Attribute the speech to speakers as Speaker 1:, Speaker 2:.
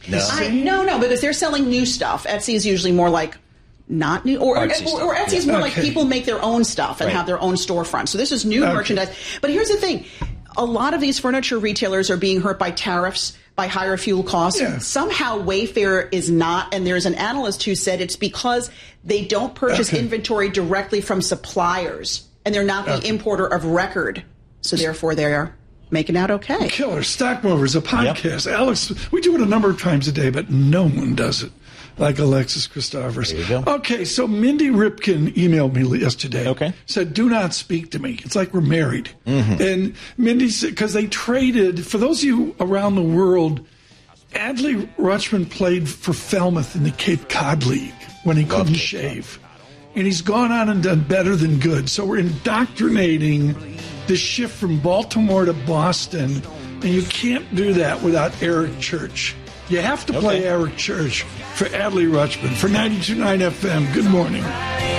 Speaker 1: No, because they're selling new stuff. Etsy is usually more like not new, or Etsy is more like people make their own stuff and have their own storefront. So this is new merchandise. But here's the thing. A lot of these furniture retailers are being hurt by tariffs, by higher fuel costs. Yeah. Somehow Wayfair is not, and there's an analyst who said it's because they don't purchase inventory directly from suppliers, and they're not the importer of record. So therefore they're making out okay.
Speaker 2: Killer. Stock Movers, a podcast. Yep. Alex, we do it a number of times a day, but no one does it like Alexis Christophers.
Speaker 3: There you go.
Speaker 2: Okay, so Mindy Ripken emailed me yesterday. Okay. Said, do not speak to me. It's like we're married. Mm-hmm. And Mindy said, because they traded, for those of you around the world, Adley Rutschman played for Falmouth in the Cape Cod League when he couldn't shave. And he's gone on and done better than good. So we're indoctrinating the shift from Baltimore to Boston, and you can't do that without Eric Church. You have to play Eric Church for Adley Rutschman for 92.9 FM. Good morning.